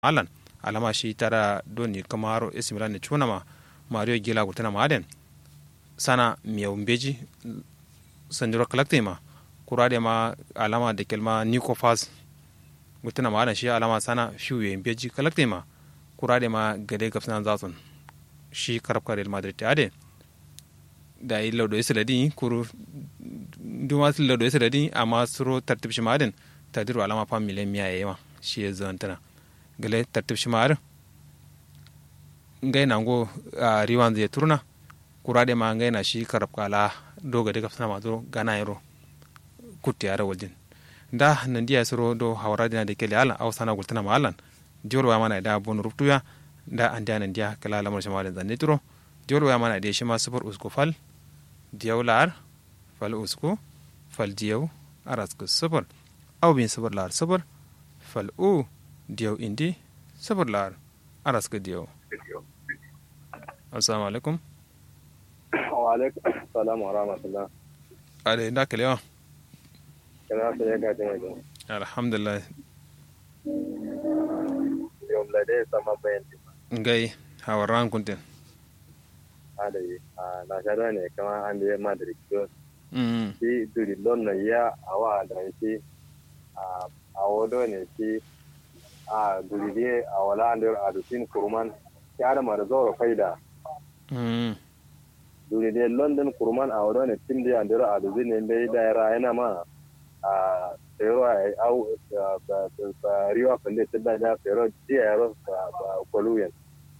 alan alama shi tara doni kamaro AC Milan ne chunama Mario Gila gutana maden sana miyau mbeji sanjiro kalaktema kurade ma alama da kelma Nico Fas gutana maden shi alama sana fiuye mbeji kalaktema kurade ma gade gafsan zaton shi karabka Real Madrid ade da yi laudo isa da din kuru duma su laudo isa da din amma suro tartib shi maden tadiru alama fa milen miya yayi shi ya zantana gale tartib shi mar ngai nango riwan zai turna kurade ma ngai na shi karabka la doga daga sana mazo gana yaro kutti yara waljin da nan dia suro do hawara dina de kele ala aw sana gultana ma alan jorwa mana da bon ruptuya da an dia nan dia kala lamar shi maden zanne turo jorwa mana de shi ma sufur usko fal diyaw lar fal usko fal diyaw arasko sufur aw bin sufur lar sufur fal u diyaw indi sufur lar arasko diyaw. Assalamu alaikum. Wa alaikum salam wa rahmatullah. Ale da kalewa. Kana sai ga jama'a. Alhamdulillah. Yau da dai sama bayan. Ngai hawaran kuntin. Adai na shara ne kama an da Madrid to. Shi duri lonna ya awa da shi a wodo ne shi a duri dai a wala andur adusin kurman ya da marzoro faida. Duri dai London kurman a wodo ne tim da andur adusin ne bai da yana ma a pero au ba riwa pende tibba da pero dia yaro ba koluyen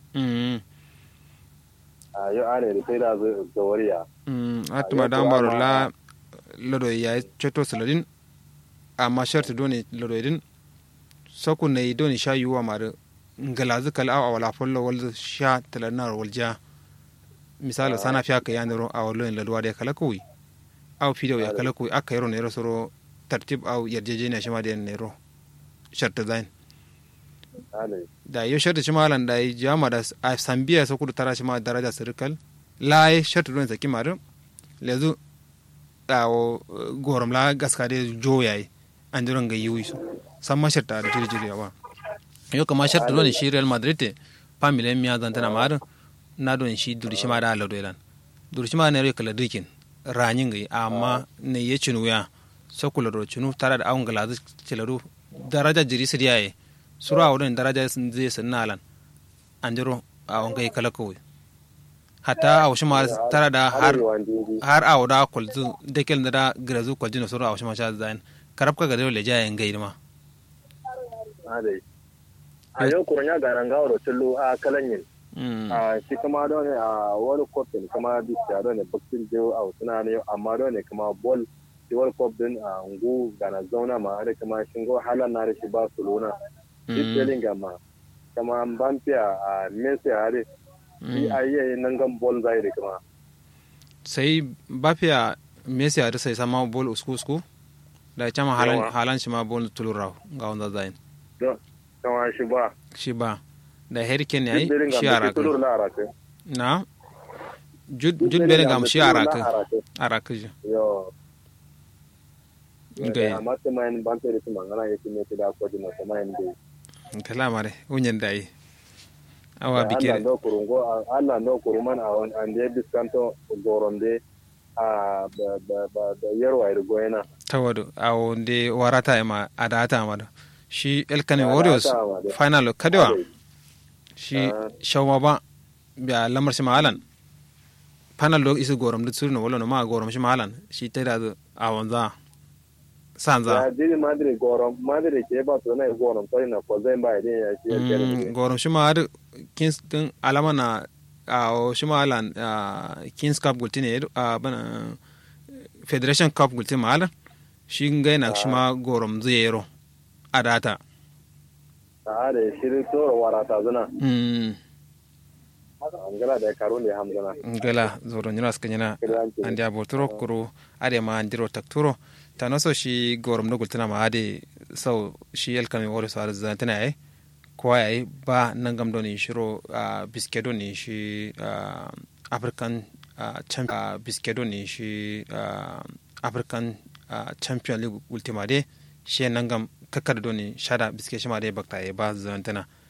yo ane da sai da zawariya atuma dan baro la lodo ya cheto saladin amma sharti doni lodo din soku ne doni sha yuwa mar ngalazu kala aw wala follo wal sha talanar walja misala sana fiya ka yanero aw lo en ladwa de kala kuwi aw fido ya kala kuwi aka yaro ne soro tartib au yarjejeniya shi ma da nero sharta zain da yau sharta shi malan da ya jama da a sambiya sa kudu tara shi ma daraja sirikal la ya sharta don saki maru lezu da gorom la gaska da jo yayi an jiran ga yiwu su san ma sharta da jirjiri yawa yau kama sharta don shi Real Madrid familin miya zantana maru na don shi duri shi ma da alado ilan duri shi ma ne rai kala dikin ranyin gai amma ne ya cinuya sokularo chunu tara da awon galazu cilaru daraja jiri siriyaye suru awon daraja zai sannalan anjiro awon kai kala kawai hatta awshi ma tara da har awo da kulzu dekel da grazu kwaljina suru awshi ma sha zain karabka ga dole jayen gaidima adai a yau kurunya garanga ro tullu a kalanyin shi kuma don a wani kofin kuma bisa don bakin jiyo a suna ne amma don kuma ball World Cup din a ngu gana zauna ma da kuma shingo halan na shi Barcelona shi Bellingham ma kama Mbappe a Messi a re shi ayi nan gan ball zai da kuma sai Mbappe a Messi a sai sama ball usku da chama halan shi ma ball tulura ga wanda zai to kama shi ba da Harry Kane yayi shi araka na Jude Bellingham shi araka yo ngai amma kuma in ban tare kuma ngana yake ne da ko dina kuma in dai kala mare unyan dai awa bikere Allah no kuruman a ande biskanto goronde a da yarwa irgoena tawado awo de warata ma adata ma shi Elkane Warriors final kadewa shi shawma ba biya lamar shi malan final lo isu gorom da surno wala no ma gorom shi malan shi tada awon za sanza ya dini madrid ke ba to na gorom to ina ko zai ba idin ya shi gorom shi ma har kins din alama na a shi ma alan kings cup gultine bana federation cup gultine ma shi ngai na shi ma gorom zero adata a da shirin to warata zuna ngala da karun da hamzana ngala zoro nyina skanyana andi abotoro kuro ade ma andiro takturo tanoso shi gorom no gultana ma ade sau shi Elkane Warriors ar zantana ai ko ai ba nangam doni shiro biskedo ni shi African biskedo ni shi African Champion League ultima de shi nangam kakkar doni shada biske shi ma de bakta e ba zantana